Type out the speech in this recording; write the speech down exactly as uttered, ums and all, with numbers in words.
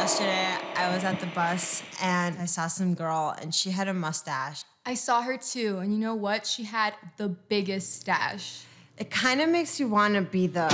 Yesterday, I was at the bus and I saw some girl and she had a mustache. I saw her too, and you know what? She had the biggest stash. It kind of makes you want to be the